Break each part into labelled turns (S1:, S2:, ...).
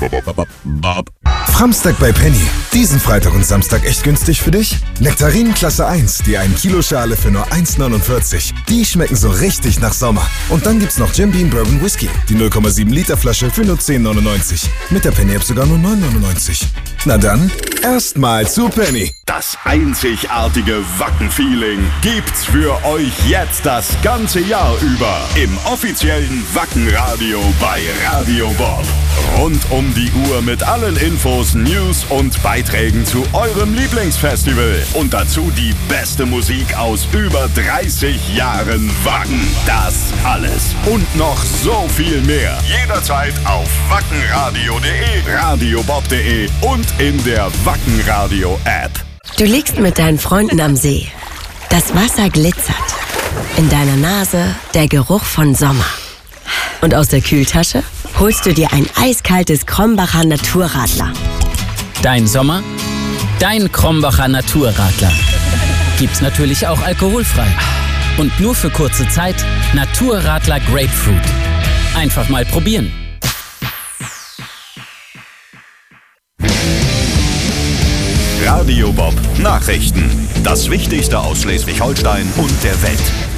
S1: Framstag bei Penny. Diesen Freitag und Samstag echt günstig für dich? Nektarinen Klasse 1, die 1 Kilo Schale für nur 1,49. Die schmecken so richtig nach Sommer. Und dann gibt's noch Jim Beam Bourbon Whisky. Die 0,7 Liter Flasche für nur 10,99. Mit der Penny-App sogar nur 9,99. Na dann, erstmal zu Penny.
S2: Das einzigartige Wacken-Feeling gibt's für euch jetzt das ganze Jahr über im offiziellen Wacken-Radio bei Radio Bob. Rund um die Uhr mit allen Infos, News und Beiträgen zu eurem Lieblingsfestival. Und dazu die beste Musik aus über 30 Jahren Wacken. Das alles und noch so viel mehr. Jederzeit auf wackenradio.de, radiobob.de und in der Wackenradio-App.
S3: Du liegst mit deinen Freunden am See. Das Wasser glitzert. In deiner Nase der Geruch von Sommer. Und aus der Kühltasche holst du dir ein eiskaltes Krombacher Naturradler.
S4: Dein Sommer, dein Krombacher Naturradler. Gibt's natürlich auch alkoholfrei. Und nur für kurze Zeit Naturradler Grapefruit. Einfach mal probieren.
S2: Radio Bob Nachrichten. Das Wichtigste aus Schleswig-Holstein und der Welt.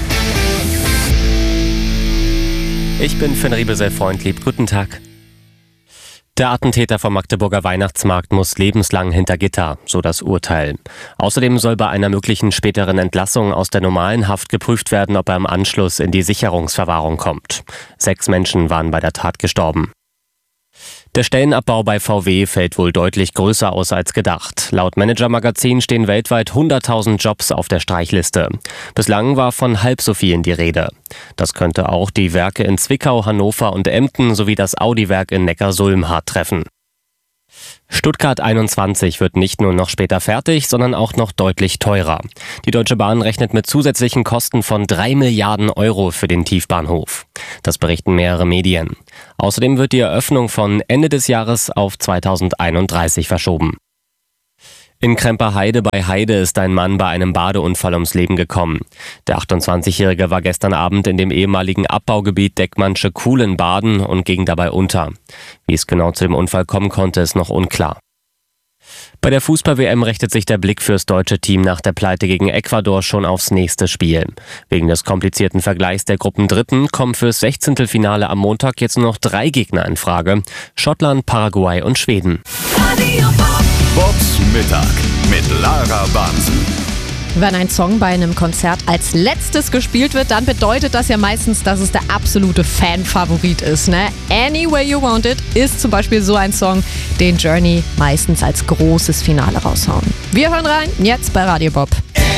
S5: Ich bin Finn Riebesel-Freundlieb. Guten Tag. Der Attentäter vom Magdeburger Weihnachtsmarkt muss lebenslang hinter Gitter, so das Urteil. Außerdem soll bei einer möglichen späteren Entlassung aus der normalen Haft geprüft werden, ob er im Anschluss in die Sicherungsverwahrung kommt. 6 Menschen waren bei der Tat gestorben. Der Stellenabbau bei VW fällt wohl deutlich größer aus als gedacht. Laut Manager-Magazin stehen weltweit 100.000 Jobs auf der Streichliste. Bislang war von halb so vielen die Rede. Das könnte auch die Werke in Zwickau, Hannover und Emden sowie das Audi-Werk in Neckarsulm hart treffen. Stuttgart 21 wird nicht nur noch später fertig, sondern auch noch deutlich teurer. Die Deutsche Bahn rechnet mit zusätzlichen Kosten von 3 Milliarden Euro für den Tiefbahnhof. Das berichten mehrere Medien. Außerdem wird die Eröffnung von Ende des Jahres auf 2031 verschoben. In Kremper-Heide bei Heide ist ein Mann bei einem Badeunfall ums Leben gekommen. Der 28-Jährige war gestern Abend in dem ehemaligen Abbaugebiet Deckmannsche Kuhlen baden und ging dabei unter. Wie es genau zu dem Unfall kommen konnte, ist noch unklar. Bei der Fußball-WM richtet sich der Blick fürs deutsche Team nach der Pleite gegen Ecuador schon aufs nächste Spiel. Wegen des komplizierten Vergleichs der Gruppendritten kommen fürs 16. Finale am Montag jetzt nur noch 3 Gegner in Frage: Schottland, Paraguay und Schweden.
S2: Bobs Mittag mit Lara Bansen.
S6: Wenn ein Song bei einem Konzert als letztes gespielt wird, dann bedeutet das ja meistens, dass es der absolute Fan-Favorit ist, ne? Any Way You Want It ist zum Beispiel so ein Song, den Journey meistens als großes Finale raushauen. Wir hören rein, jetzt bei Radio Bob.